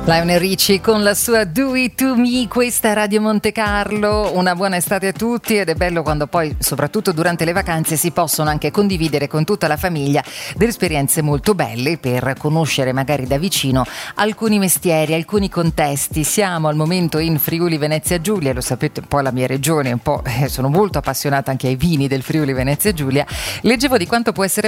Lionel Richie con la sua Do It To Me, questa è Radio Monte Carlo. Una buona estate a tutti, ed è bello quando poi, soprattutto durante le vacanze, si possono anche condividere con tutta la famiglia delle esperienze molto belle per conoscere magari da vicino alcuni mestieri, alcuni contesti. Siamo al momento in Friuli Venezia Giulia, lo sapete, un po' la mia regione, un po' sono molto appassionata anche ai vini del Friuli Venezia Giulia. Leggevo di quanto può essere